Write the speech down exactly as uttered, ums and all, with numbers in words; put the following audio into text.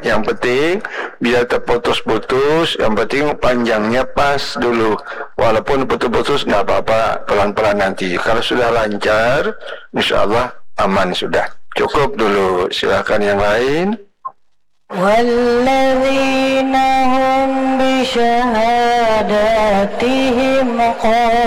Yang penting bila terputus-putus, yang penting panjangnya pas dulu. Walaupun putus-putus nggak apa-apa, pelan-pelan nanti. Kalau sudah lancar, insya Allah aman sudah. Cukup dulu. Silakan yang lain. وَالَّذِينَ هُمْ بِشَهَادَاتِهِمْ قَائِمُونَ